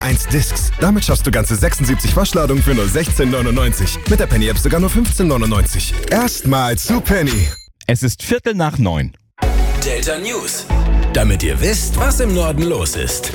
1 Discs. Damit schaffst du ganze 76 Waschladungen für nur 16,99. Mit der Penny App sogar nur 15,99. Erstmals zu Penny. Es ist 8:45. Delta News. Damit ihr wisst, was im Norden los ist.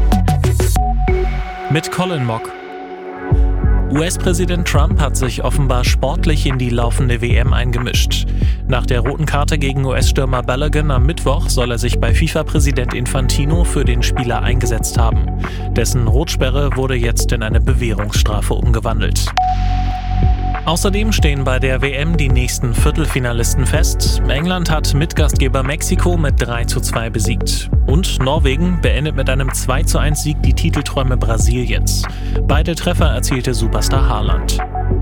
Mit Colin Mock. US-Präsident Trump hat sich offenbar sportlich in die laufende WM eingemischt. Nach der roten Karte gegen US-Stürmer Balogun am Mittwoch soll er sich bei FIFA-Präsident Infantino für den Spieler eingesetzt haben. Dessen Rotsperre wurde jetzt in eine Bewährungsstrafe umgewandelt. Außerdem stehen bei der WM die nächsten Viertelfinalisten fest. England hat Mitgastgeber Mexiko mit 3:2 besiegt. Und Norwegen beendet mit einem 2:1 Sieg die Titelträume Brasiliens. Beide Treffer erzielte Superstar Haaland.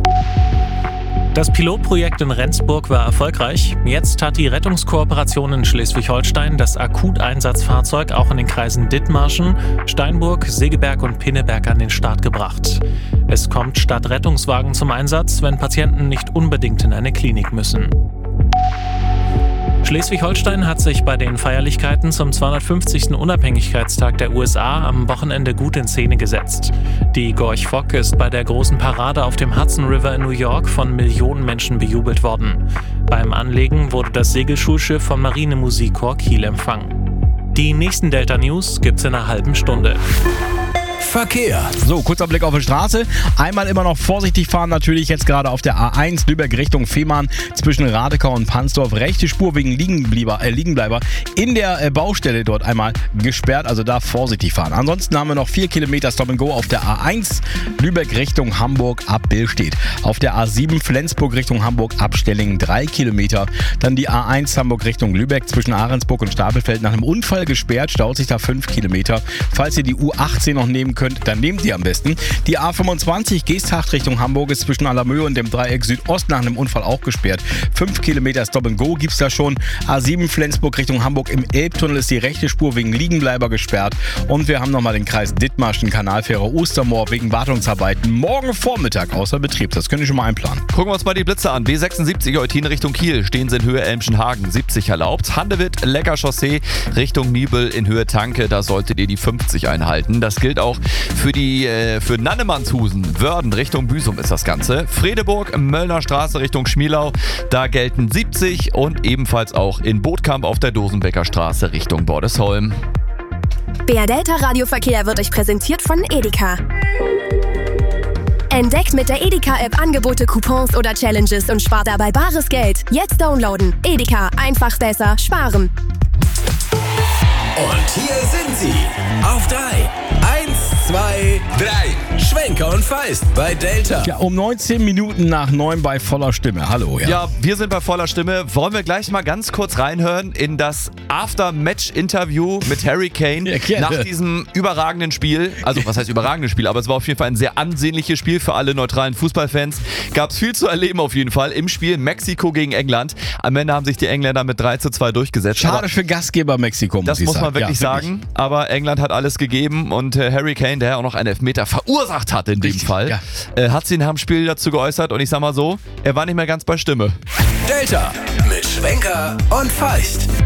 Das Pilotprojekt in Rendsburg war erfolgreich. Jetzt hat die Rettungskooperation in Schleswig-Holstein das Akuteinsatzfahrzeug auch in den Kreisen Dithmarschen, Steinburg, Segeberg und Pinneberg an den Start gebracht. Es kommt statt Rettungswagen zum Einsatz, wenn Patienten nicht unbedingt in eine Klinik müssen. Schleswig-Holstein hat sich bei den Feierlichkeiten zum 250. Unabhängigkeitstag der USA am Wochenende gut in Szene gesetzt. Die Gorch Fock ist bei der großen Parade auf dem Hudson River in New York von Millionen Menschen bejubelt worden. Beim Anlegen wurde das Segelschulschiff vom Marinemusikchor Kiel empfangen. Die nächsten Delta News gibt's in einer halben Stunde. Verkehr. So, kurzer Blick auf die Straße. Einmal immer noch vorsichtig fahren, natürlich jetzt gerade auf der A1 Lübeck Richtung Fehmarn zwischen Radekau und Pansdorf. Rechte Spur wegen Liegenbleiber in der Baustelle dort einmal gesperrt, also da vorsichtig fahren. Ansonsten haben wir noch 4 Kilometer Stop and Go auf der A1 Lübeck Richtung Hamburg ab Billstedt. Auf der A7 Flensburg Richtung Hamburg ab Stellingen 3 Kilometer. Dann die A1 Hamburg Richtung Lübeck zwischen Ahrensburg und Stapelfeld nach einem Unfall gesperrt, staut sich da 5 Kilometer. Falls ihr die U18 noch nehmen könnt, dann nehmt ihr am besten. Die A25 Geesthacht Richtung Hamburg ist zwischen Allermöhe und dem Dreieck Südost nach einem Unfall auch gesperrt. 5 Kilometer Stop and Go gibt's da schon. A7 Flensburg Richtung Hamburg im Elbtunnel ist die rechte Spur wegen Liegenbleiber gesperrt. Und wir haben nochmal den Kreis Dithmarschen Kanalfähre Ostermoor wegen Wartungsarbeiten morgen Vormittag außer Betrieb. Das könnt ihr schon mal einplanen. Gucken wir uns mal die Blitze an. B76 Eutin Richtung Kiel stehen sie in Höhe Elmschenhagen, 70 erlaubt. Handewitt, Lecker Chaussee Richtung Nibel in Höhe Tanke, da solltet ihr die 50 einhalten. Das gilt auch für Nannemannshusen, Wörden Richtung Büsum ist das Ganze. Fredeburg, Möllner Straße Richtung Schmielau, da gelten 70 und ebenfalls auch in Bootkamp auf der Dosenbecker Straße Richtung Bordesholm. BR Delta Radioverkehr wird euch präsentiert von Edeka. Entdeckt mit der Edeka-App Angebote, Coupons oder Challenges und spart dabei bares Geld. Jetzt downloaden. Edeka, einfach besser sparen. Und hier sind sie. Auf 3. 1, 2, 3. Schwenker und Feist bei Delta. Ja, um 19 Minuten nach 9 bei voller Stimme. Hallo. Ja, wir sind bei voller Stimme. Wollen wir gleich mal ganz kurz reinhören in das After-Match-Interview mit Harry Kane nach diesem überragenden Spiel. Also, was heißt überragendes Spiel? Aber es war auf jeden Fall ein sehr ansehnliches Spiel für alle neutralen Fußballfans. Gab es viel zu erleben auf jeden Fall im Spiel Mexiko gegen England. Am Ende haben sich die Engländer mit 3:2 durchgesetzt. Schade für Gastgeber Mexiko, das muss man wirklich sagen. Aber England hat alles gegeben und Harry Kane, der auch noch einen Elfmeter verursacht hat in dem Fall, hat sich nach dem Spiel dazu geäußert und ich sag mal so, er war nicht mehr ganz bei Stimme. Delta mit Schwenker und Feist.